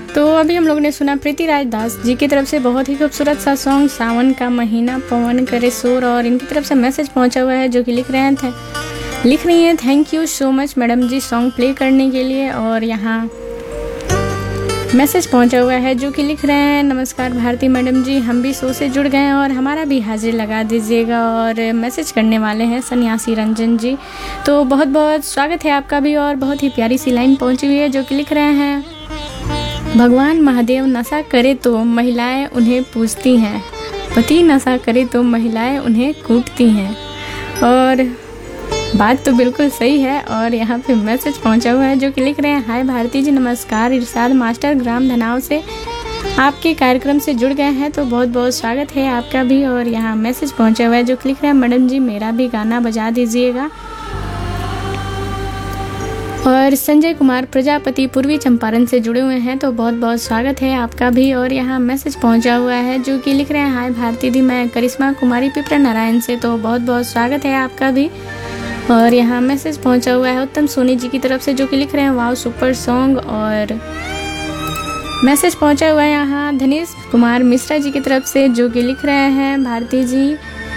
तो अभी हम लोग ने सुना प्रीति राज दास जी की तरफ से बहुत ही खूबसूरत सा सॉन्ग सावन का महीना पवन करे शोर, और इनकी तरफ से मैसेज पहुंचा हुआ है जो कि लिख रही हैं thank you so much madam ji song play करने के लिए। और यहाँ मैसेज पहुंचा हुआ है जो कि लिख रहे हैं नमस्कार भारती मैडम जी, हम भी शो से जुड़ गए हैं और हमारा भी हाजिर लगा दीजिएगा। और मैसेज करने वाले हैं सन्यासी रंजन जी, तो बहुत बहुत स्वागत है आपका भी। और बहुत ही प्यारी सी लाइन पहुंची हुई है जो कि लिख रहे हैं भगवान महादेव नशा करे तो महिलाएं उन्हें पूछती हैं, पति नशा करे तो महिलाएं उन्हें कूटती हैं। और बात तो बिल्कुल सही है। और यहाँ पे मैसेज पहुँचा हुआ है जो कि लिख रहे हैं हाय भारती जी नमस्कार, इरशाद मास्टर ग्राम धनाव से आपके कार्यक्रम से जुड़ गए हैं, तो बहुत बहुत स्वागत है आपका भी। और यहाँ मैसेज पहुँचा हुआ है जो कि लिख रहे हैं मैडम जी मेरा भी गाना बजा दीजिएगा। और संजय कुमार प्रजापति पूर्वी चंपारण से जुड़े हुए हैं, तो बहुत बहुत स्वागत है आपका भी। और यहाँ मैसेज पहुंचा हुआ है जो कि लिख रहे हैं हाय भारती दी मैं करिश्मा कुमारी पिपरा नारायण से, तो बहुत बहुत स्वागत है आपका भी। और यहाँ मैसेज पहुंचा हुआ है उत्तम सोनी जी की तरफ से जो कि लिख रहे हैं वाव सुपर सॉन्ग। और मैसेज पहुंचा हुआ है यहाँ धनेश कुमार मिश्रा जी की तरफ से जो कि लिख रहे हैं भारती जी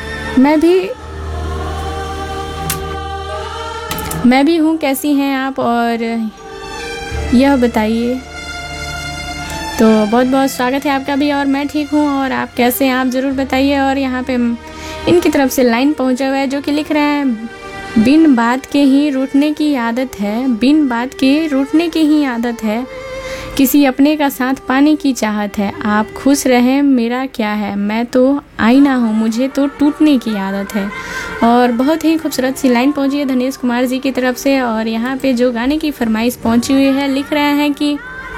मैं भी हूँ, कैसी हैं आप और यह बताइए। तो बहुत बहुत स्वागत है आपका भी। और मैं ठीक हूँ और आप कैसे हैं आप ज़रूर बताइए। और यहाँ पे इनकी तरफ से लाइन पहुँचा हुआ है जो कि लिख रहे हैं बिन बात के ही रूठने की आदत है, बिन बात के रूठने की ही आदत है, किसी अपने का साथ पाने की चाहत है, आप खुश रहें मेरा क्या है, मैं तो आईना हूँ मुझे तो टूटने की आदत है। और बहुत ही खूबसूरत सी लाइन पहुंची है धनेश कुमार जी की तरफ से। और यहाँ पे जो गाने की फरमाइश पहुंची हुई है लिख रहे हैं कि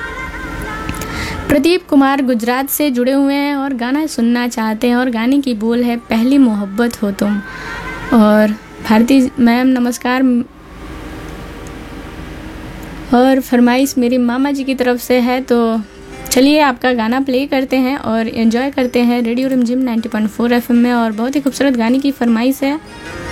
प्रदीप कुमार गुजरात से जुड़े हुए हैं और गाना सुनना चाहते हैं, और गाने की बोल है पहली मोहब्बत हो तुम। और भारती मैम नमस्कार, और फरमाइश मेरी मामा जी की तरफ से है, तो चलिए आपका गाना प्ले करते हैं और एंजॉय करते हैं रेडियो रिमझिम 90.4 FM में। और बहुत ही खूबसूरत गाने की फरमाइश है।